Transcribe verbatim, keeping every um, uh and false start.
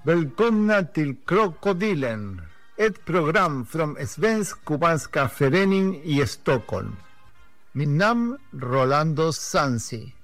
Välkomna till Krokodilen, ett program från Svensk-Kubanska föreningen i Stockholm. Min namn Rolando Sansi.